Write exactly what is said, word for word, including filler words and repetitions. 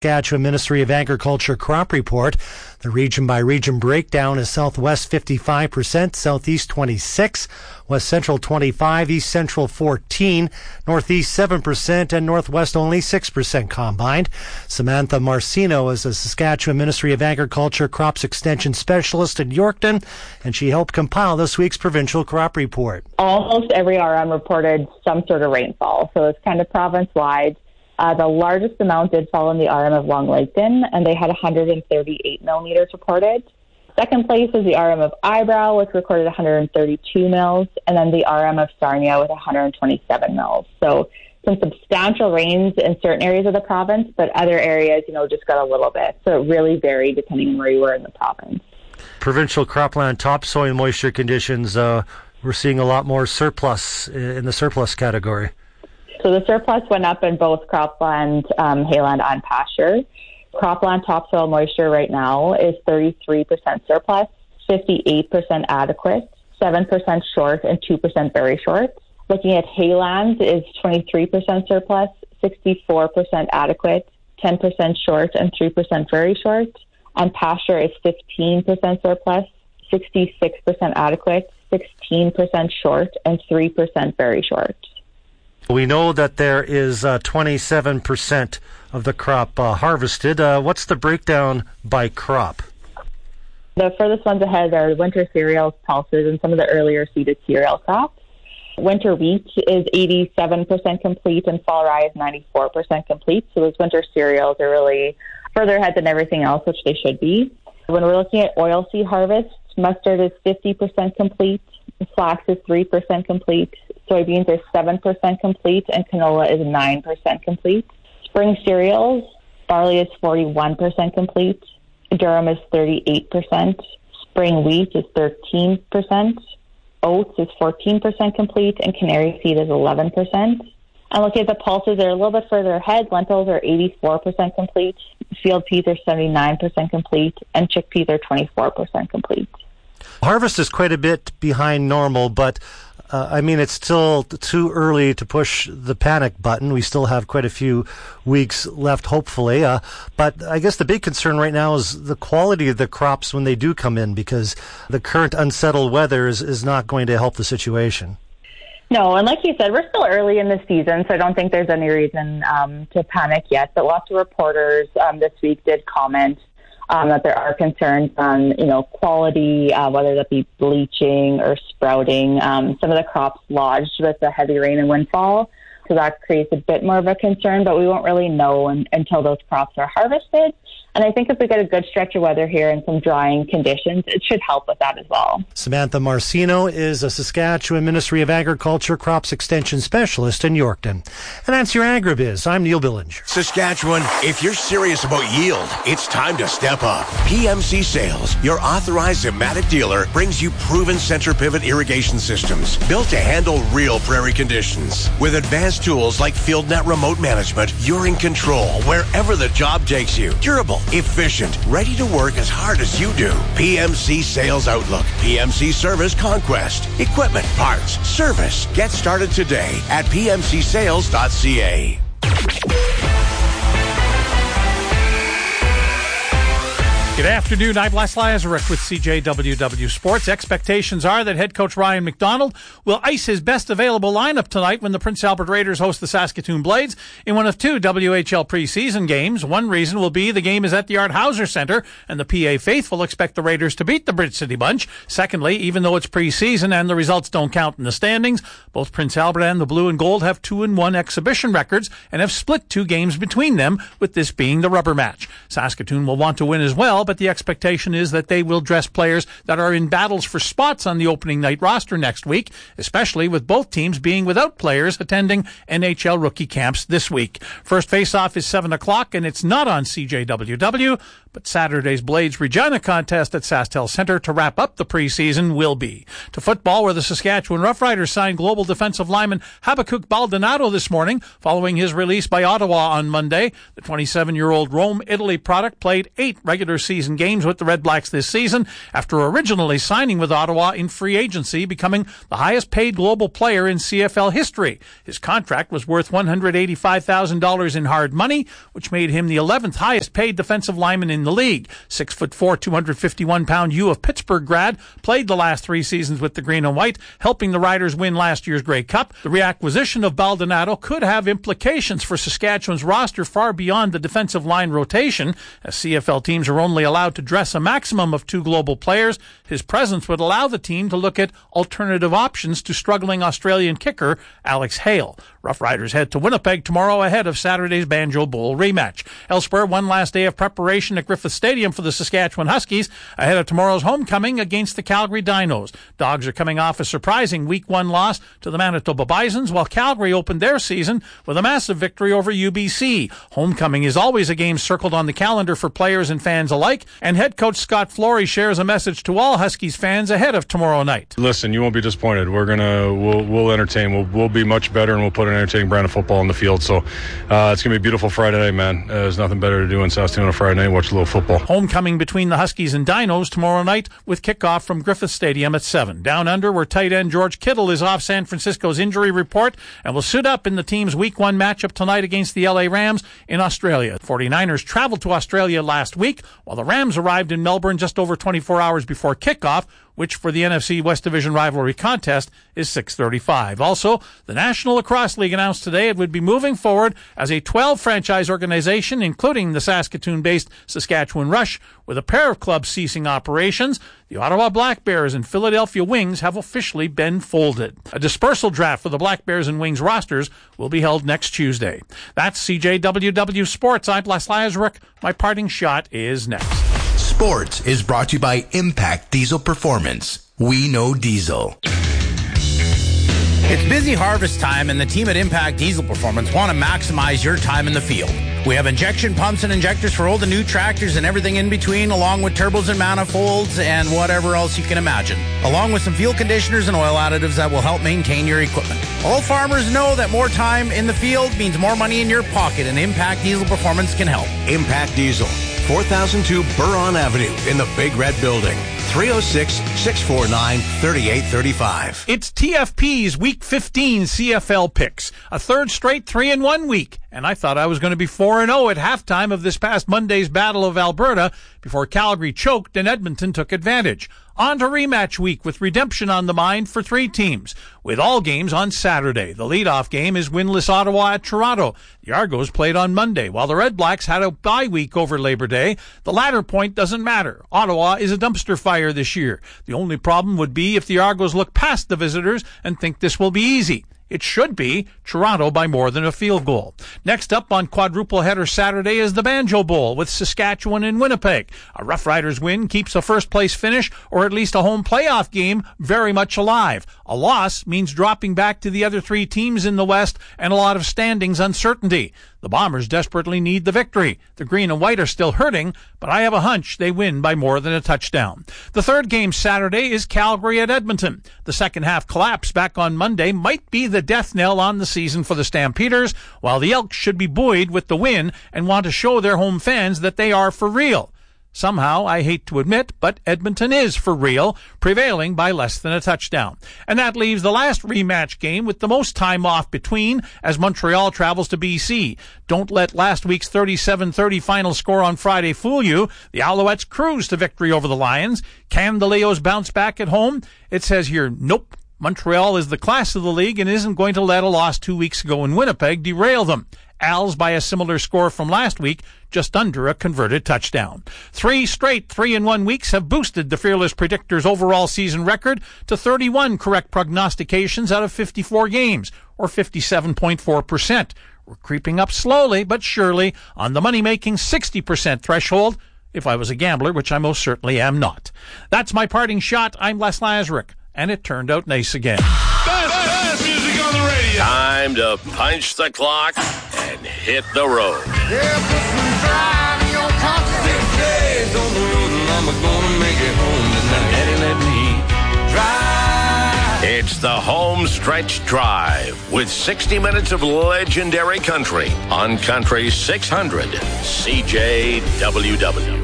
Saskatchewan Ministry of Agriculture crop report. The region-by-region breakdown is Southwest fifty-five percent, Southeast twenty-six percent, West Central twenty-five percent, East Central fourteen percent, Northeast seven percent, and Northwest only six percent combined. Samantha Marcino is a Saskatchewan Ministry of Agriculture Crops Extension Specialist in Yorkton, and she helped compile this week's provincial crop report. Almost every R M reported some sort of rainfall, so it's kind of province-wide. Uh, the largest amount did fall in the R M of Long Laketon, and they had one hundred thirty-eight millimeters reported. Second place is the R M of Eyebrow, which recorded one hundred thirty-two mils, and then the R M of Sarnia with one hundred twenty-seven mils. So some substantial rains in certain areas of the province, but other areas, you know, just got a little bit. So it really varied depending on where you were in the province. Provincial cropland topsoil moisture conditions, uh, we're seeing a lot more surplus in the surplus category. So the surplus went up in both cropland, um, hayland, and pasture. Cropland topsoil moisture right now is thirty-three percent surplus, fifty-eight percent adequate, seven percent short, and two percent very short. Looking at hayland is twenty-three percent surplus, sixty-four percent adequate, ten percent short, and three percent very short. And pasture is fifteen percent surplus, sixty-six percent adequate, sixteen percent short, and three percent very short. We know that there is uh, twenty-seven percent of the crop uh, harvested. Uh, what's the breakdown by crop? The furthest ones ahead are winter cereals, pulses, and some of the earlier seeded cereal crops. Winter wheat is eighty-seven percent complete, and fall rye is ninety-four percent complete. So those winter cereals are really further ahead than everything else, which they should be. When we're looking at oilseed harvest, mustard is fifty percent complete, flax is three percent complete, soybeans are seven percent complete, and canola is nine percent complete. Spring cereals, barley is forty-one percent complete, durum is thirty-eight percent, spring wheat is thirteen percent, oats is fourteen percent complete, and canary seed is eleven percent. And looking at the pulses, they're a little bit further ahead. Lentils are eighty-four percent complete, field peas are seventy-nine percent complete, and chickpeas are twenty-four percent complete. Harvest is quite a bit behind normal, but uh, I mean, it's still too early to push the panic button. We still have quite a few weeks left, hopefully. Uh, but I guess the big concern right now is the quality of the crops when they do come in, because the current unsettled weather is, is not going to help the situation. No, and like you said, we're still early in the season, so I don't think there's any reason um, to panic yet. But lots of reporters um, this week did comment Um, that there are concerns on, you know, quality, uh, whether that be bleaching or sprouting. Um, some of the crops lodged with the heavy rain and windfall, so that creates a bit more of a concern, but we won't really know un- until those crops are harvested. And I think if we get a good stretch of weather here and some drying conditions, it should help with that as well. Samantha Marcino is a Saskatchewan Ministry of Agriculture Crops Extension Specialist in Yorkton. And that's your AgriBiz. I'm Neil Billinger. Saskatchewan, if you're serious about yield, it's time to step up. P M C Sales, your authorized Zimmatic dealer, brings you proven center pivot irrigation systems built to handle real prairie conditions. With advanced tools like FieldNet remote management, you're in control wherever the job takes you. Durable, efficient, ready to work as hard as you do. P M C Sales Outlook. P M C Service Conquest. Equipment, parts, service. Get started today at p m c sales dot c a. Good afternoon. I'm Les Lazaruk with C J W W Sports. Expectations are that head coach Ryan McDonald will ice his best available lineup tonight when the Prince Albert Raiders host the Saskatoon Blades in one of two W H L preseason games. One reason will be the game is at the Art Hauser Center, and the P A faithful expect the Raiders to beat the Bridge City Bunch. Secondly, even though it's preseason and the results don't count in the standings, both Prince Albert and the Blue and Gold have two and one exhibition records and have split two games between them, with this being the rubber match. Saskatoon will want to win as well, but the expectation is that they will dress players that are in battles for spots on the opening night roster next week, especially with both teams being without players attending N H L rookie camps this week. First face-off is seven o'clock, and it's not on C J W W, but Saturday's Blades Regina contest at SaskTel Center to wrap up the preseason will be. To football, where the Saskatchewan Roughriders signed global defensive lineman Habakkuk Baldonado this morning following his release by Ottawa on Monday. The twenty-seven-year-old Rome, Italy product played eight regular season preseason games with the Red Blacks this season after originally signing with Ottawa in free agency, becoming the highest-paid global player in C F L history. His contract was worth one hundred eighty-five thousand dollars in hard money, which made him the eleventh highest-paid defensive lineman in the league. Six foot four, two hundred fifty-one pound U of Pittsburgh grad, played the last three seasons with the Green and White, helping the Riders win last year's Grey Cup. The reacquisition of Baldonado could have implications for Saskatchewan's roster far beyond the defensive line rotation. As C F L teams are only allowed to dress a maximum of two global players, his presence would allow the team to look at alternative options to struggling Australian kicker Alex Hale. Rough Riders head to Winnipeg tomorrow ahead of Saturday's Banjo Bowl rematch. Elsewhere, one last day of preparation at Griffith Stadium for the Saskatchewan Huskies ahead of tomorrow's homecoming against the Calgary Dinos. Dogs are coming off a surprising week one loss to the Manitoba Bisons, while Calgary opened their season with a massive victory over U B C. Homecoming is always a game circled on the calendar for players and fans alike, and head coach Scott Flory shares a message to all Huskies fans ahead of tomorrow night. Listen, you won't be disappointed. We're gonna we'll we'll entertain. We'll we'll be much better, and we'll put an entertaining brand of football on the field. So uh, it's gonna be a beautiful Friday night, man. Uh, there's nothing better to do in Saskatoon on a Friday night. Watch a little football. Homecoming between the Huskies and Dinos tomorrow night with kickoff from Griffith Stadium at seven. Down under, where tight end George Kittle is off San Francisco's injury report and will suit up in the team's week one matchup tonight against the L A Rams in Australia. forty-niners traveled to Australia last week, while the Rams arrived in Melbourne just over twenty-four hours before kickoff, which for the N F C West Division rivalry contest is six thirty-five. Also, the National Lacrosse League announced today it would be moving forward as a twelve-franchise organization, including the Saskatoon-based Saskatchewan Rush, with a pair of clubs ceasing operations. The Ottawa Black Bears and Philadelphia Wings have officially been folded. A dispersal draft for the Black Bears and Wings rosters will be held next Tuesday. That's C J W W Sports. I'm Les Lazaruk. My parting shot is next. Sports is brought to you by Impact Diesel Performance. We know diesel. It's busy harvest time, and the team at Impact Diesel Performance want to maximize your time in the field. We have injection pumps and injectors for old and new tractors and everything in between, along with turbos and manifolds and whatever else you can imagine, along with some fuel conditioners and oil additives that will help maintain your equipment. All farmers know that more time in the field means more money in your pocket, and Impact Diesel Performance can help. Impact Diesel, four thousand two Buron Avenue in the Big Red Building. three oh six, six four nine, three eight three five. It's T F P's Week fifteen C F L picks, a third straight three and one week. And I thought I was going to be four and oh at halftime of this past Monday's Battle of Alberta before Calgary choked and Edmonton took advantage. On to rematch week with redemption on the mind for three teams, with all games on Saturday. The leadoff game is winless Ottawa at Toronto. The Argos played on Monday, while the Red Blacks had a bye week over Labor Day. The latter point doesn't matter. Ottawa is a dumpster fire this year. The only problem would be if the Argos look past the visitors and think this will be easy. It should be Toronto by more than a field goal. Next up on quadruple header Saturday is the Banjo Bowl with Saskatchewan and Winnipeg. A Rough Riders win keeps a first-place finish or at least a home playoff game very much alive. A loss means dropping back to the other three teams in the West and a lot of standings uncertainty. The Bombers desperately need the victory. The Green and White are still hurting, but I have a hunch they win by more than a touchdown. The third game Saturday is Calgary at Edmonton. The second half collapse back on Monday might be the death knell on the season for the Stampeders, while the Elks should be buoyed with the win and want to show their home fans that they are for real. Somehow, I hate to admit, but Edmonton is for real, prevailing by less than a touchdown. And that leaves the last rematch game with the most time off between as Montreal travels to B C. Don't let last week's thirty-seven thirty final score on Friday fool you. The Alouettes cruise to victory over the Lions. Can the Leos bounce back at home? It says here, nope. Montreal is the class of the league and isn't going to let a loss two weeks ago in Winnipeg derail them. Als by a similar score from last week, just under a converted touchdown. Three straight three and one weeks have boosted the Fearless Predictor's overall season record to thirty-one correct prognostications out of fifty-four games, or fifty-seven point four percent. We're creeping up slowly but surely on the money-making sixty percent threshold, if I was a gambler, which I most certainly am not. That's my parting shot. I'm Les Lazaruk, and it turned out nice again. Best, best music on the radio. Time to punch the clock and hit the road. Yeah, put some drive in your conscience. Six days on the road and I'm gonna make it home tonight. Daddy, let me drive. It's the Home Stretch Drive with sixty minutes of legendary country on Country six hundred C J W W.